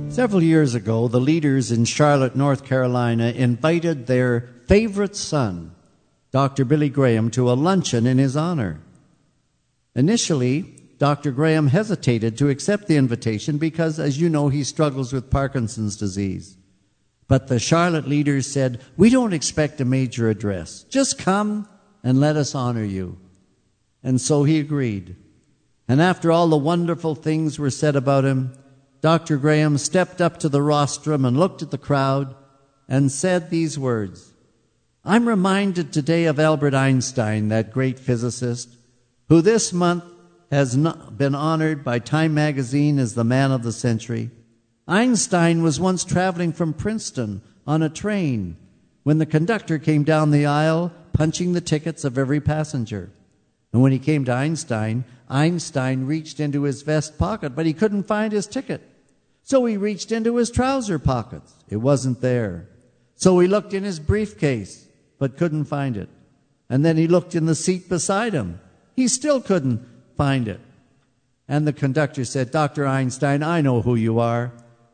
Several years ago, the leaders in Charlotte, North Carolina, invited their favorite son, Dr. Billy Graham, to a luncheon in his honor. Initially, Dr. Graham hesitated to accept the invitation because, as you know, he struggles with Parkinson's disease. But the Charlotte leaders said, "We don't expect a major address. Just come and let us honor you." And so he agreed. And after all the wonderful things were said about him, Dr. Graham stepped up to the rostrum and looked at the crowd and said these words, "I'm reminded today of Albert Einstein, that great physicist, who this month has been honored by Time magazine as the man of the century. Einstein was once traveling from Princeton on a train when the conductor came down the aisle punching the tickets of every passenger. And when he came to Einstein, Einstein reached into his vest pocket, but he couldn't find his ticket. So he reached into his trouser pockets. It wasn't there. So he looked in his briefcase, but couldn't find it. And then he looked in the seat beside him. He still couldn't find it. And the conductor said, "Dr. Einstein, I know who you are.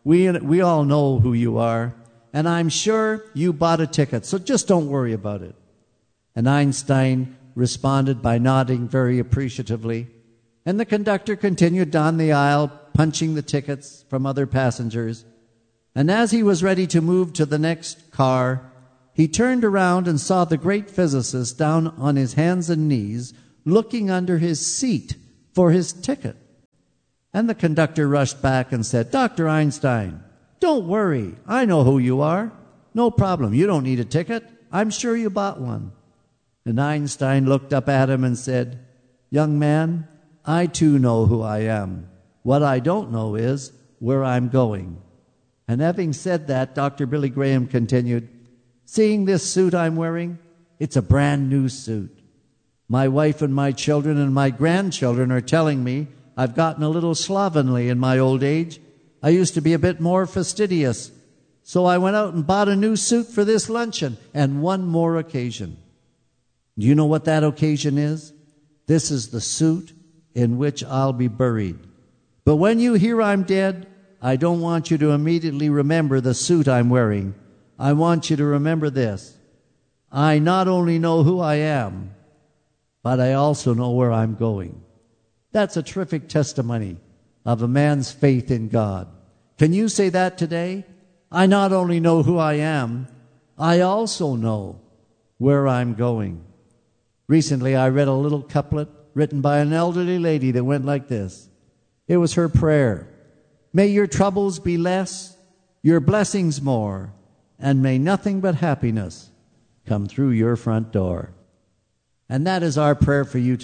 We all know who you are. And I'm sure you bought a ticket, so just don't worry about it." And Einstein responded by nodding very appreciatively. And the conductor continued down the aisle, punching the tickets from other passengers. And as he was ready to move to the next car, he turned around and saw the great physicist down on his hands and knees, looking under his seat for his ticket. And the conductor rushed back and said, "Dr. Einstein, don't worry. I know who you are. No problem. You don't need a ticket. I'm sure you bought one." And Einstein looked up at him and said, "Young man, I too know who I am. What I don't know is where I'm going." And having said that, Dr. Billy Graham continued, "Seeing this suit I'm wearing, it's a brand new suit. My wife and my children and my grandchildren are telling me I've gotten a little slovenly in my old age. I used to be a bit more fastidious. So I went out and bought a new suit for this luncheon and one more occasion. Do you know what that occasion is? This is the suit in which I'll be buried. But when you hear I'm dead, I don't want you to immediately remember the suit I'm wearing. I want you to remember this. I not only know who I am, but I also know where I'm going." That's a terrific testimony of a man's faith in God. Can you say that today? I not only know who I am, I also know where I'm going. Recently, I read a little couplet written by an elderly lady that went like this. It was her prayer. "May your troubles be less, your blessings more, and may nothing but happiness come through your front door." And that is our prayer for you today.